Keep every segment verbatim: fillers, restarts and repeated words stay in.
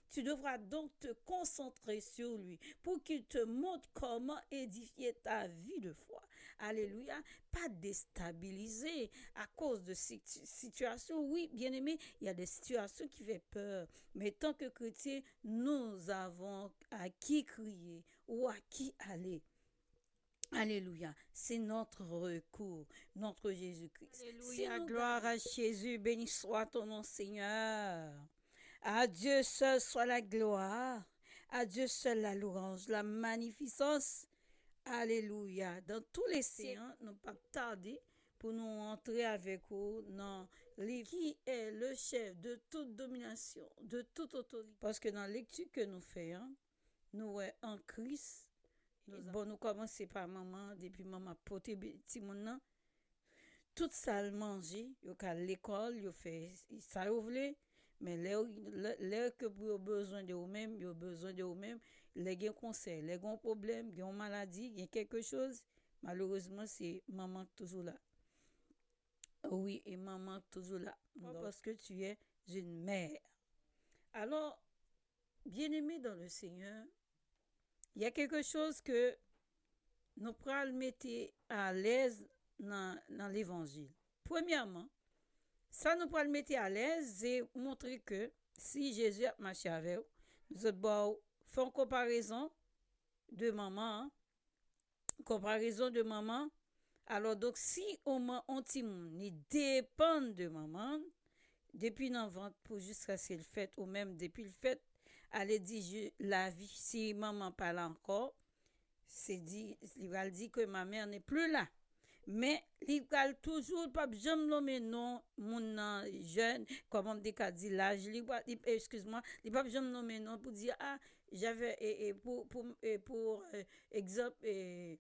Tu devras donc te concentrer sur lui pour qu'il te montre comment édifier ta vie de foi. Alléluia. Pas déstabiliser à cause de cette situation. Oui, bien aimé, il y a des situations qui font peur. Mais tant que chrétiens, nous avons à qui crier ou à qui aller. Alléluia, c'est notre recours, notre Jésus-Christ. Si Alléluia, nous gloire à Jésus, béni soit ton nom, Seigneur. À Dieu seul soit la gloire, à Dieu seul la louange, la magnificence. Alléluia. Dans tous les séances, nous pas tarder pour nous entrer avec vous dans le livre qui est le chef de toute domination, de toute autorité. Parce que dans la lecture que nous faisons, nous sommes en Christ. Nous, bon, nous commençons par maman, depuis maman pote petit monde. Tout ça le manger, yo ka l'école, yo fait ça yo vle, mais l'air que vous avez besoin de vous-même, vous avez besoin de vous-même, les gen conseil, les gen problème, gen maladie, gen quelque chose, malheureusement c'est maman toujours là. Oui, et maman toujours là. Donc, parce que tu es une mère. Alors, bien-aimé dans le Seigneur, il y a quelque chose que nous pral mettre à l'aise dans, dans l'évangile. Premièrement, ça nous pral mettre à l'aise et montrer que si Jésus a marché avec vous, nous autres faisons une comparaison de maman, hein? Comparaison de maman. Alors donc si au moins on il dépend de maman depuis dans ventre pour jusqu'à ce le fait ou même depuis le fait, elle dit la vie si maman parle encore, c'est dit, il va dire que ma mère n'est plus là. Mais il va toujours pas jamais nommer non mon jeune comme on dit qu'a dit l'âge, excuse-moi, il va jamais nommer non pour dire ah j'avais et, et pour pour et pour euh, exemple et,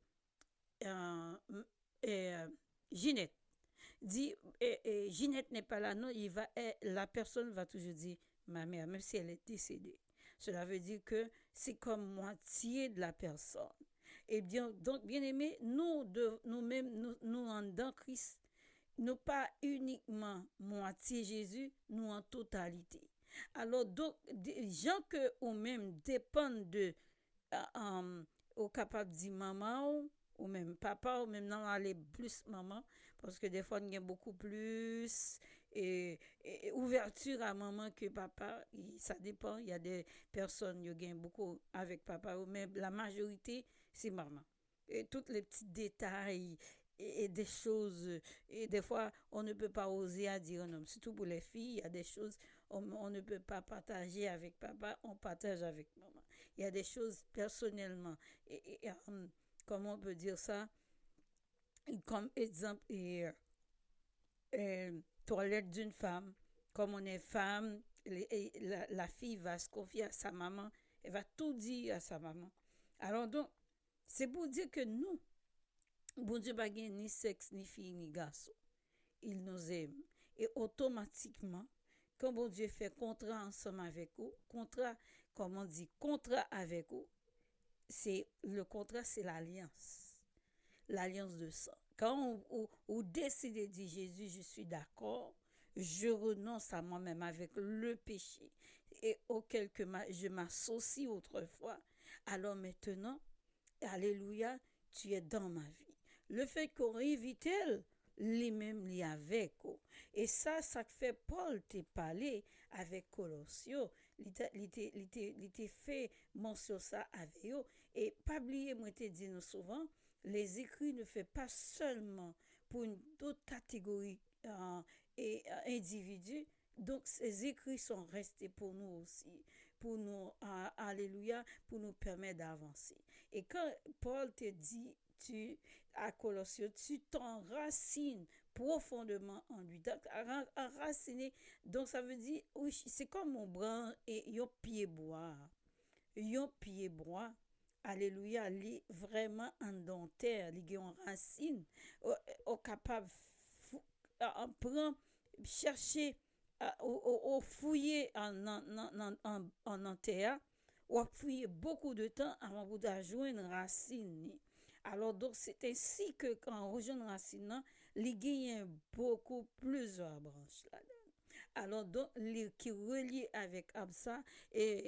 euh, et euh, Ginette dit et, et Ginette n'est pas là non, il va et la personne va toujours dire ma mère même si elle est décédée. Cela veut dire que c'est comme moitié de la personne. Et bien, donc, bien aimé, nous, de, nous-mêmes, nous, nous en dans Christ, nous pas uniquement moitié Jésus, nous en totalité. Alors, donc, des gens que ou même dépendent de, euh, um, ou capable de dire maman, ou, ou même papa, ou même non, aller plus maman, parce que des fois, il y a beaucoup plus et, et ouverture à maman que papa. Et ça dépend, il y a des personnes qui gagnent beaucoup avec papa, mais la majorité, c'est maman. Et tous les petits détails et, et des choses, et des fois, on ne peut pas oser à dire un homme. Surtout pour les filles, il y a des choses, on, on ne peut pas partager avec papa, on partage avec maman. Il y a des choses personnellement. Et, et um, comment on peut dire ça? Comme exemple, et, et, toilette d'une femme. Comme on est femme, les, la, la fille va se confier à sa maman, elle va tout dire à sa maman. Alors donc, c'est pour dire que nous, bon Dieu pas ni sexe, ni fille, ni garçon. Il nous aime. Et automatiquement, quand bon Dieu fait contrat ensemble avec vous, contrat, comme on dit, contrat avec vous, c'est, le contrat, c'est l'alliance. L'alliance de sang. Quand on, on, on décide de dire Jésus, je suis d'accord, je renonce à moi-même avec le péché et auquel que ma, je m'associe autrefois, alors maintenant, alléluia, tu es dans ma vie. Le fait qu'on évite elle, les mêmes li avec. Et ça, ça fait Paul te parler avec Colossio. Il t'a fait mention ça avec eux. Et pas oublier, moi, te dit nous souvent, les écrits ne fait pas seulement pour une autre catégorie euh, et euh, individu. Donc, ces écrits sont restés pour nous aussi, pour nous, euh, alléluia, pour nous permettre d'avancer. Et quand Paul te dit, tu, à Colossiens, tu t'enracines profondément en lui. Donc, enraciné, donc ça veut dire, oui, c'est comme mon bras et un pied bois. Un pied bois. Alléluia, li vraiment en dentaire, li en racine, au, au capable, en prend, chercher, au fouiller en, en, en, en, en, en terre, ou fouiller beaucoup de temps avant de joindre une racine. Alors, donc, c'est ainsi que quand on rejoint une racine, il gagne beaucoup plusieurs branches là-dedans. Alors, donc, les qui relient avec Absa et